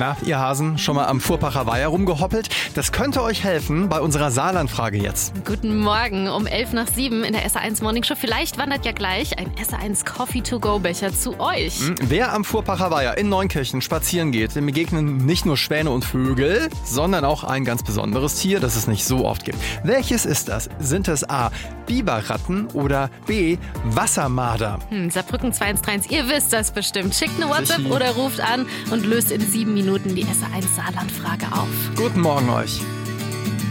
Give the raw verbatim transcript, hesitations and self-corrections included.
Na, ihr Hasen, schon mal am Furpacher Weiher rumgehoppelt? Das könnte euch helfen bei unserer Saarlandfrage jetzt. Guten Morgen, um elf nach sieben in der S A eins Morning Show. Vielleicht wandert ja gleich ein S A eins Coffee-to-go-Becher zu euch. Wer am Furpacher Weiher in Neunkirchen spazieren geht, dem begegnen nicht nur Schwäne und Vögel, sondern auch ein ganz besonderes Tier, das es nicht so oft gibt. Welches ist das? Sind es A. Biberratten oder B. Wassermarder? Hm, Saarbrücken zwei eins drei eins, ihr wisst das bestimmt. Schickt eine WhatsApp Sichi. oder ruft an und löst in sieben Minuten die S A eins Saarlandfrage auf. Guten Morgen euch.